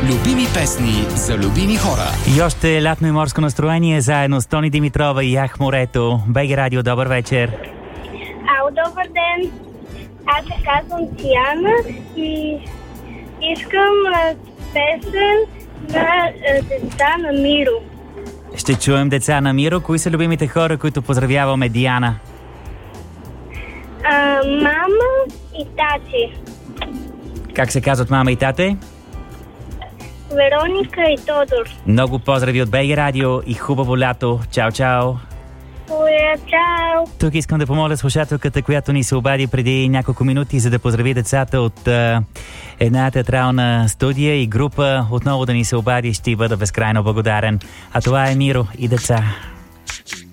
Любими песни за любими хора. И още лятно и морско настроение заедно с Тони Димитрова и Ях Морето. БГ Радио, добър вечер. Добър ден. Аз се казвам Тиана и искам песен на деца на Миро. Ще чуем деца на Миро. Кои са любимите хора, които поздравяваме, Диана? Мама и тати. Как се казват мама и тате? Вероника и Тодор. Много поздрави от БГ Радио и хубаво лято. Чао, чао! Чао! Тук искам да помоля слушателката, която ни се обади преди няколко минути, за да поздрави децата от една театрална студия и група. Отново да ни се обади, ще бъда безкрайно благодарен. А това е Миро и деца.